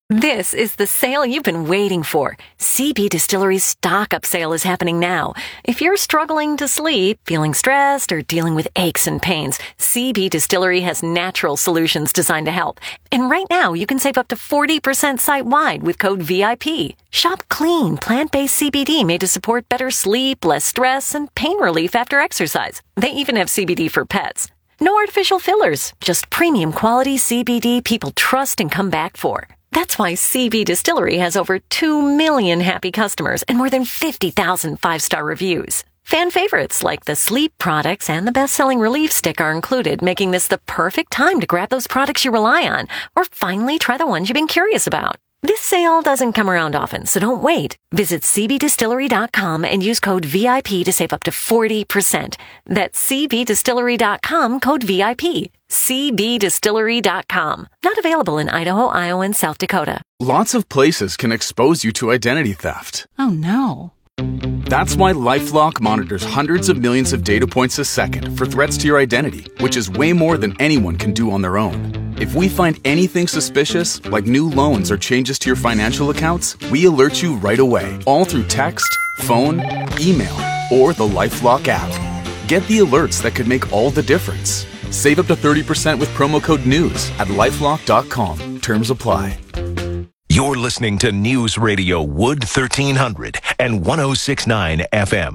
This is the sale you've been waiting for. CB Distillery's stock up sale is happening now. If you're struggling to sleep, feeling stressed, or dealing with aches and pains, CB Distillery has natural solutions designed to help. And right now, you can save up to 40% site-wide with code VIP. Shop clean, plant-based CBD made to support better sleep, less stress, and pain relief after exercise. They even have CBD for pets. No artificial fillers, just premium quality CBD people trust and come back for. That's why CB Distillery has over 2 million happy customers and more than 50,000 five-star reviews. Fan favorites like the sleep products and the best-selling Relief Stick are included, making this the perfect time to grab those products you rely on or finally try the ones you've been curious about. This sale doesn't come around often, so don't wait. Visit cbdistillery.com and use code VIP to save up to 40%. That's cbdistillery.com, code VIP. cbdistillery.com. Not available in Idaho, Iowa, and South Dakota. Lots of places can expose you to identity theft. Oh, no. That's why LifeLock monitors hundreds of millions of data points a second for threats to your identity, which is way more than anyone can do on their own. If we find anything suspicious, like new loans or changes to your financial accounts, we alert you right away, all through text, phone, email, or the LifeLock app. Get the alerts that could make all the difference. Save up to 30% with promo code NEWS at LifeLock.com. Terms apply. You're listening to News Radio Wood 1300 and 106.9 FM.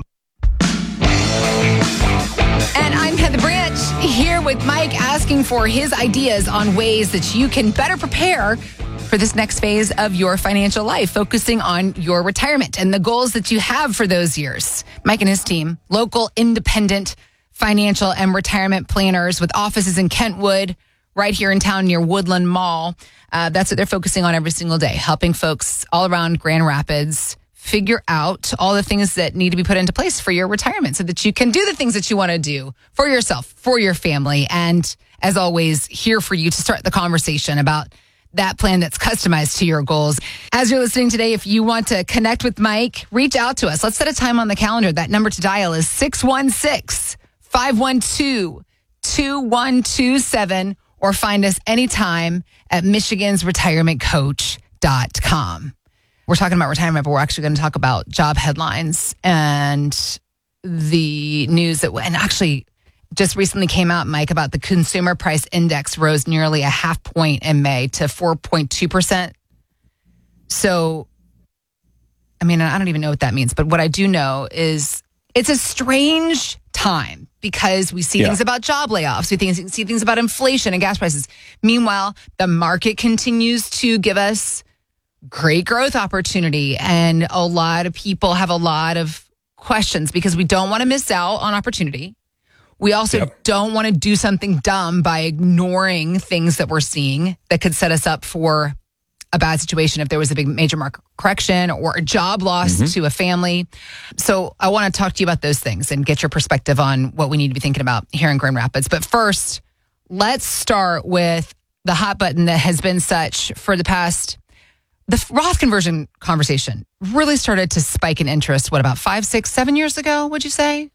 And I'm Heather Branch here with Mike asking for his ideas on ways that you can better prepare for this next phase of your financial life, focusing on your retirement and the goals that you have for those years. Mike and his team, local independent financial and retirement planners with offices in Kentwood, right here in town near Woodland Mall. That's what they're focusing on every single day, helping folks all around Grand Rapids figure out all the things that need to be put into place for your retirement so that you can do the things that you want to do for yourself, for your family. And as always, here for you to start the conversation about that plan that's customized to your goals. As you're listening today, if you want to connect with Mike, reach out to us. Let's set a time on the calendar. That number to dial is 616-512-2127. Or find us anytime at michigansretirementcoach.com. We're talking about retirement, but we're actually going to talk about job headlines and the news that, and actually just recently came out, Mike, about the consumer price index rose nearly a half point in May to 4.2%. So, I mean, I don't even know what that means, but what I do know is it's a strange time because we see things about job layoffs. We see things about inflation and gas prices. Meanwhile, the market continues to give us great growth opportunity. And a lot of people have a lot of questions because we don't want to miss out on opportunity. We also don't want to do something dumb by ignoring things that we're seeing that could set us up for a bad situation if there was a big major market correction or a job loss to a family. So I want to talk to you about those things and get your perspective on what we need to be thinking about here in Grand Rapids. But first, let's start with the hot button that has been such for the past. The Roth conversion conversation really started to spike in interest, about 5, 6, 7 years ago, would you say?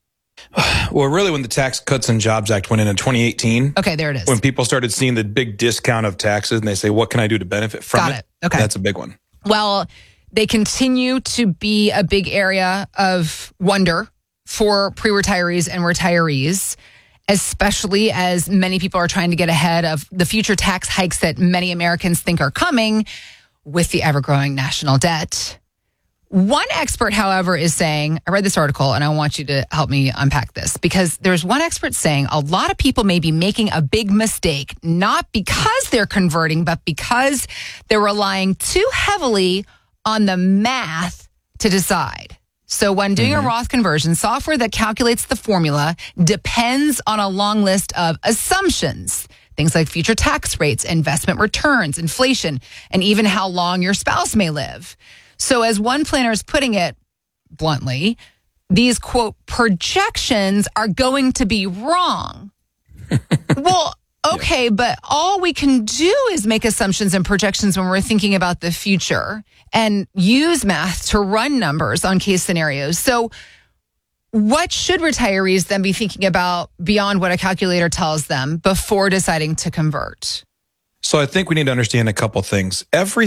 Well, really, when the Tax Cuts and Jobs Act went in 2018. Okay, there it is. When people started seeing the big discount of taxes and they say, what can I do to benefit from it? Okay. That's a big one. Well, they continue to be a big area of wonder for pre-retirees and retirees, especially as many people are trying to get ahead of the future tax hikes that many Americans think are coming with the ever-growing national debt. One expert, however, is saying, I read this article and I want you to help me unpack this, because there's one expert saying a lot of people may be making a big mistake, not because they're converting, but because they're relying too heavily on the math to decide. So when doing a Roth conversion, software that calculates the formula depends on a long list of assumptions. Things like future tax rates, investment returns, inflation, and even how long your spouse may live. So as one planner is putting it bluntly, these, quote, projections are going to be wrong. Well, okay, but all we can do is make assumptions and projections when we're thinking about the future and use math to run numbers on case scenarios. So what should retirees then be thinking about beyond what a calculator tells them before deciding to convert? So I think we need to understand a couple things. Every